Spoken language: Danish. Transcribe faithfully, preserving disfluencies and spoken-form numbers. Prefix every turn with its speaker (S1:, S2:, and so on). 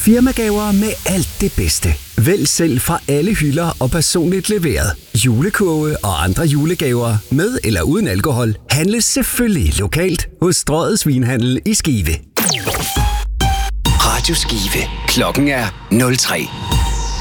S1: Firmagaver med alt det bedste. Vælg selv fra alle hylder og personligt leveret. Julekurve og andre julegaver med eller uden alkohol handles selvfølgelig lokalt hos Strøget Svinhandel i Skive.
S2: Radio Skive. Klokken er nul tre.